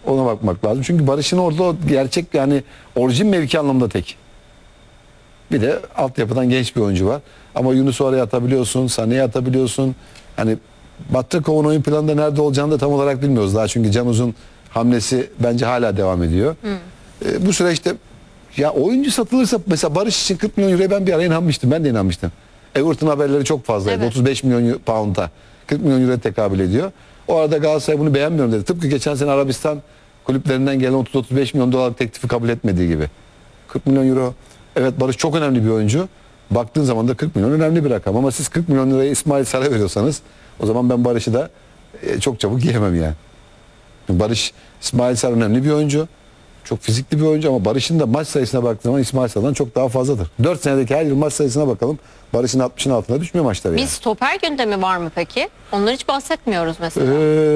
Ona bakmak lazım. Çünkü Barış'ın orada o gerçek yani orijin mevki anlamda tek. Bir de altyapıdan genç bir oyuncu var. Ama Yunus'u oraya atabiliyorsun, Sané'ye atabiliyorsun. Hani Batrakov'un oyun planında nerede olacağını da tam olarak bilmiyoruz daha. Çünkü Can Uzun hamlesi bence hala devam ediyor. Bu süreçte ya oyuncu satılırsa mesela Barış için 40 milyon euroya ben bir ara inanmıştım. Ben de inanmıştım. Everton haberleri çok fazlaydı. Evet. 35 milyon pound'a 40 milyon euroya tekabül ediyor. O arada Galatasaray bunu beğenmiyorum dedi. Tıpkı geçen sene Arabistan kulüplerinden gelen 30-35 milyon dolarlık teklifi kabul etmediği gibi. 40 milyon euro. Evet Barış çok önemli bir oyuncu. Baktığın zaman da 40 milyon önemli bir rakam. Ama siz 40 milyon liraya İsmail Sarı veriyorsanız o zaman ben Barış'ı da çok çabuk yiyemem yani. Barış, İsmail Sarı önemli bir oyuncu. Çok fizikli bir oyuncu ama Barış'ın da maç sayısına baktığın zaman İsmail Sarı'dan çok daha fazladır. 4 senedeki her yıl maç sayısına bakalım. Barış'ın 60'ın altına düşmüyor maçları yani. Bir stoper gündemi var mı peki? Ondan hiç bahsetmiyoruz mesela.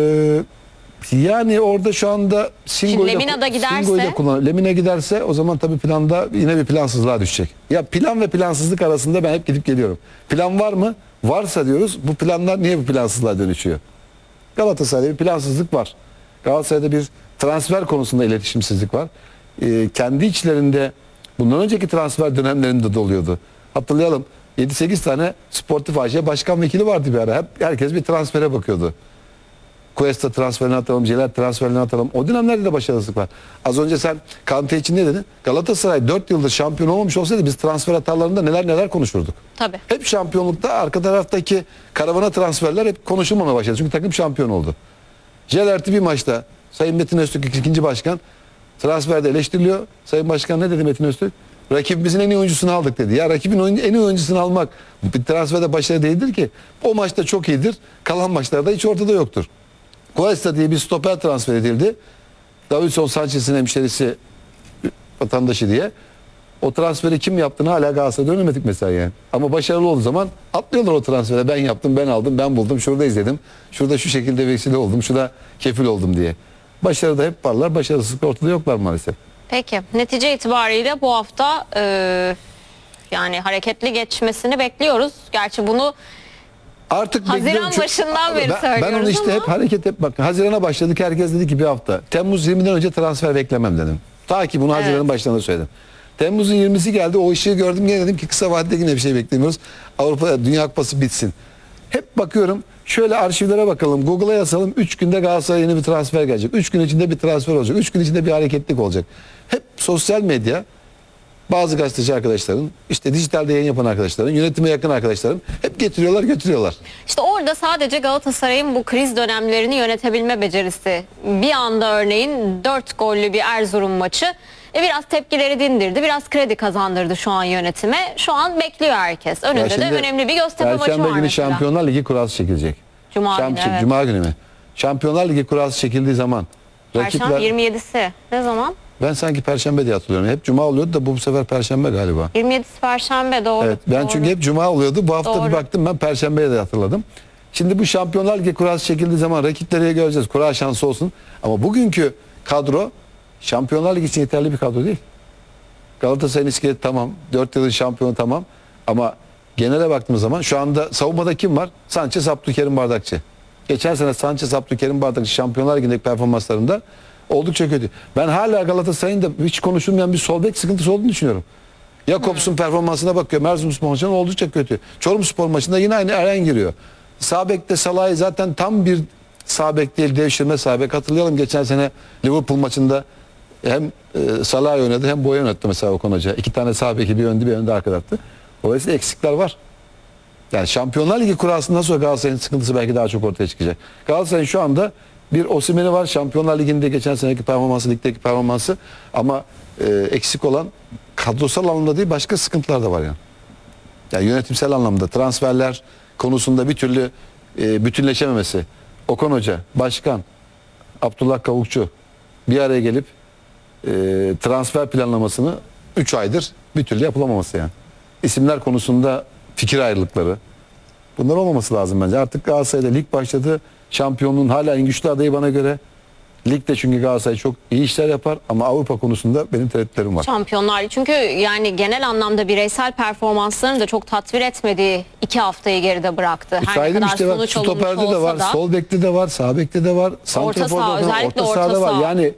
Yani orada şu anda Lemina da giderse? Lemina giderse o zaman tabii planda yine bir plansızlığa düşecek. Ya plan ve plansızlık arasında ben hep gidip geliyorum. Plan var mı? Varsa diyoruz bu planlar niye bu plansızlığa dönüşüyor? Galatasaray'da bir plansızlık var. Galatasaray'da bir transfer konusunda iletişimsizlik var. Kendi içlerinde bundan önceki transfer dönemlerinde de oluyordu. Hatırlayalım 7-8 tane sportif AŞ başkan vekili vardı bir ara. Herkes bir transfere bakıyordu. Cuesta transferini atalım, Celer transferini atalım. O dönemlerde de başarısızlık var. Az önce sen Kante için ne dedin? Galatasaray 4 yıldır şampiyon olmamış olsaydı biz transfer hatalarında neler konuşurduk. Tabii. Hep şampiyonlukta arka taraftaki karavana transferler hep konuşulmamaya başladı. Çünkü takım şampiyon oldu. Celert'i bir maçta Sayın Metin Öztürk ikinci başkan transferde eleştiriliyor. Sayın Başkan ne dedi Metin Öztürk? Rakibimizin en iyi oyuncusunu aldık dedi. Ya rakibin en iyi oyuncusunu almak bir transferde başarı değildir ki. O maçta çok iyidir. Kalan maçlarda hiç ortada yoktur. Cuesta diye bir stoper transfer edildi. Davinson Sanchez'in hemşerisi vatandaşı diye. O transferi kim yaptığını hala Galatasaray'da öğrenemedik mesela yani. Ama başarılı olduğu zaman atlıyorlar o transfere. Ben yaptım, ben aldım, ben buldum, şurada izledim. Şurada şu şekilde vesile oldum, şurada kefil oldum diye. Başarıda hep varlar, başarısızlıkta ortada yoklar maalesef. Peki netice itibariyle bu hafta yani hareketli geçmesini bekliyoruz. Gerçi bunu Artık Haziran başından beri söylüyoruz ben onu işte ama. hep bak Haziran'a başladık, herkes dedi ki bir hafta. Temmuz 20'den önce transfer beklemem dedim. Ta ki bunu Haziran'ın başlarında söyledim. Temmuz'un 20'si geldi, o ışığı gördüm, yine dedim ki kısa vadede yine bir şey beklemiyoruz. Avrupa Dünya Kupası bitsin. Hep bakıyorum, şöyle arşivlere bakalım, Google'a yazalım, 3 günde Galatasaray'a yeni bir transfer gelecek. 3 gün içinde bir transfer olacak, 3 gün içinde bir hareketlik olacak. Hep sosyal medya, bazı gazeteci arkadaşların, işte dijitalde yayın yapan arkadaşların, yönetime yakın arkadaşların hep getiriyorlar, götürüyorlar. İşte orada sadece Galatasaray'ın bu kriz dönemlerini yönetebilme becerisi. Bir anda örneğin 4 gollü bir Erzurum maçı biraz tepkileri dindirdi. Biraz kredi kazandırdı şu an yönetime. Şu an bekliyor herkes. Önünde de önemli bir Göztepe maçı var Perşembe günü mesela. Şampiyonlar Ligi kurası çekilecek. Cuma günü, evet. Cuma günü mü? Şampiyonlar Ligi kurası çekildiği zaman Perşembe 27'si. Ne zaman? Ben sanki Perşembe diye hatırlıyorum. Hep Cuma oluyordu da bu sefer Perşembe galiba. 27'si Perşembe, doğru. Evet, ben doğru. çünkü hep Cuma oluyordu. Bu hafta Doğru. bir baktım ben Perşembe'ye de hatırladım. Şimdi bu Şampiyonlar Ligi kurası çekildiği zaman rakipleri göreceğiz. Kura şansı olsun. Ama bugünkü kadro Şampiyonlar Ligi için yeterli bir kadro değil. Galatasaray'ın iskeleti tamam. 4 yılın şampiyonu tamam. Ama genele baktığımız zaman şu anda savunmada kim var? Sanchez, Abdülkerim Bardakçı. Geçen sene Sanchez, Abdülkerim Bardakçı Şampiyonlar Ligi'ndeki performanslarında oldukça kötü. Ben hala Galatasaray'ın da hiç konuşulmayan bir sol bek sıkıntısı olduğunu düşünüyorum. Jakobs'un performansına bakıyorum. Erzurumspor maçında oldukça kötü. Çorumspor maçında yine aynı Eren giriyor. Sağ bekte Salah'ı zaten tam bir sağ bek değil, devşirme sağ bek. Hatırlayalım geçen sene Liverpool maçında hem Salah oynadı hem Boya oynattı mesela Okan Hoca. 2 tane sağ beki, bir önde bir önde arkada attı. Dolayısıyla eksikler var. Yani Şampiyonlar Ligi kurasından sonra Galatasaray'ın sıkıntısı belki daha çok ortaya çıkacak. Galatasaray'ın şu anda bir Osimhen'i var. Şampiyonlar Ligi'nde geçen seneki performansı, ligdeki performansı, ama eksik olan kadrosal anlamda değil başka sıkıntılar da var yani. Yani yönetimsel anlamda transferler konusunda bir türlü bütünleşememesi. Okan Hoca, Başkan, Abdullah Kavukçu bir araya gelip transfer planlamasını 3 aydır bir türlü yapılamaması yani. İsimler konusunda fikir ayrılıkları. Bunlar olmaması lazım bence. Artık Galatasaray'da lig başladı. Şampiyonluğun hala en güçlü adayı bana göre. Ligde çünkü Galatasaray çok iyi işler yapar ama Avrupa konusunda benim tereddütlerim var. Şampiyonlar çünkü yani genel anlamda bireysel performanslarını da çok tatmin etmediği 2 haftayı geride bıraktı. Her ne kadar işte bak, sonuç olmuş stoperde de var, olsa da. sol bekte de var, sağ bekte de var, santraforda da var, özellikle orta sahada var. saha. Yani